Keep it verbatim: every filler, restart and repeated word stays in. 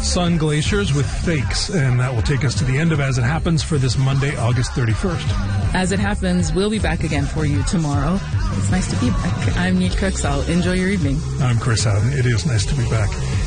Sun Glaciers with Fakes, and that will take us to the end of As It Happens for this Monday, August thirty-first. As It Happens, we'll be back again for you tomorrow. It's nice to be back. I'm Nick Kirksall. Enjoy your evening. I'm Chris Howden. It is nice to be back.